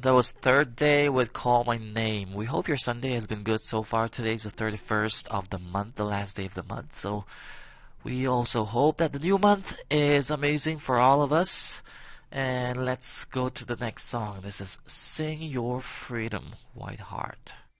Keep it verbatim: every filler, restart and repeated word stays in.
That was Third Day with Call My Name. We hope your Sunday has been good so far. Today's the thirty-first of the month, the last day of the month. So we also hope that the new month is amazing for all of us. And let's go to the next song. This is Sing Your Freedom, White Heart.